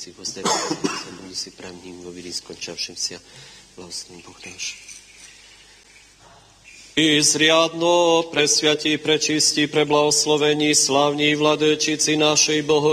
приходящих гостей, буду си премним во види скончавшимся. Благословен Бог наш. Изрядно пресвяти, пречисти, преблahoslovení, славní Владычиci našej Boho